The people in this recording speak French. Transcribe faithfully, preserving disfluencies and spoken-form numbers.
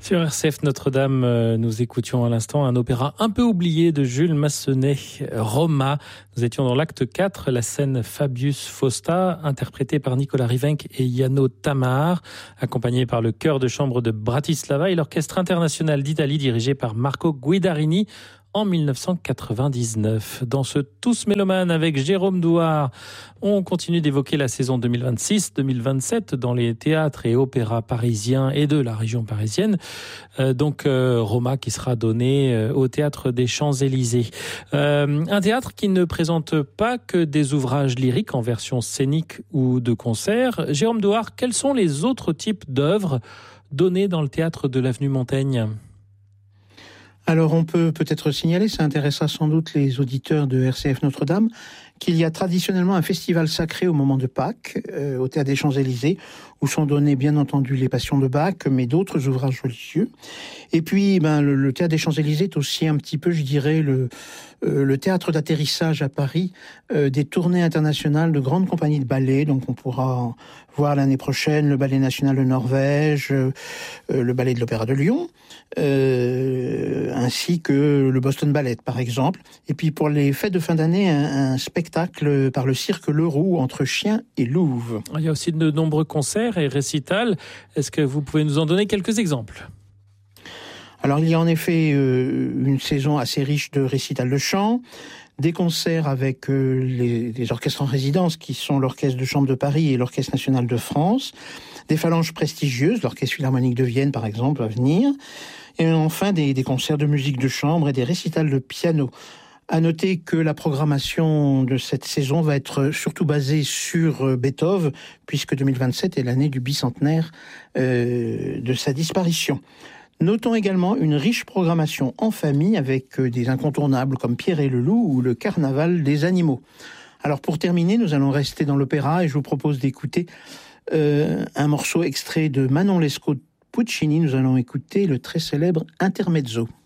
Sur R C F Notre-Dame, euh, nous écoutions à l'instant un opéra un peu oublié de Jules Massenet, Roma. Nous étions dans l'acte quatre, la scène Fabius Fausta, interprétée par Nicolas Rivenc et Yano Tamar, accompagné par le chœur de chambre de Bratislava et l'orchestre international d'Italie dirigé par Marco Guidarini en dix-neuf cent quatre-vingt-dix-neuf. Dans ce Tous Mélomanes avec Jérôme Douard, on continue d'évoquer la saison deux mille vingt-six deux mille vingt-sept dans les théâtres et opéras parisiens et de la région parisienne. Euh, donc euh, Roma qui sera donné euh, au Théâtre des Champs-Élysées. Euh, un théâtre qui ne présente pas que des ouvrages lyriques en version scénique ou de concert. Jérôme Douard, quels sont les autres types d'œuvres données dans le théâtre de l'Avenue Montaigne ? Alors on peut peut-être signaler, ça intéressera sans doute les auditeurs de R C F Notre-Dame, qu'il y a traditionnellement un festival sacré au moment de Pâques, euh, au Théâtre des Champs-Élysées, où sont donnés bien entendu les Passions de Bach, mais d'autres ouvrages religieux. Et puis ben, le, le Théâtre des Champs-Élysées est aussi un petit peu, je dirais, le, euh, le théâtre d'atterrissage à Paris euh, des tournées internationales de grandes compagnies de ballet. Donc on pourra voir l'année prochaine le Ballet National de Norvège, euh, le Ballet de l'Opéra de Lyon, euh, ainsi que le Boston Ballet par exemple. Et puis pour les fêtes de fin d'année, un, un spectacle par le Cirque Leroux entre chiens et louves. Il y a aussi de nombreux concerts et récitals. Est-ce que vous pouvez nous en donner quelques exemples ? Alors il y a en effet euh, une saison assez riche de récitals de chant, des concerts avec euh, les, les orchestres en résidence qui sont l'Orchestre de Chambre de Paris et l'Orchestre National de France, des phalanges prestigieuses, l'Orchestre Philharmonique de Vienne par exemple à venir, et enfin des, des concerts de musique de chambre et des récitals de piano. À noter que la programmation de cette saison va être surtout basée sur Beethoven, puisque deux mille vingt-sept est l'année du bicentenaire euh, de sa disparition. Notons également une riche programmation en famille avec des incontournables comme Pierre et le Loup ou le Carnaval des animaux. Alors pour terminer, nous allons rester dans l'opéra et je vous propose d'écouter euh, un morceau extrait de Manon Lescaut Puccini. Nous allons écouter le très célèbre Intermezzo.